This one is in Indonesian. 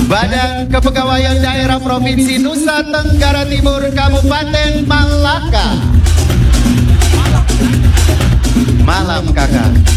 Badan Kepegawaian Daerah Provinsi Nusa Tenggara Timur Kabupaten Malaka. Malam kakak.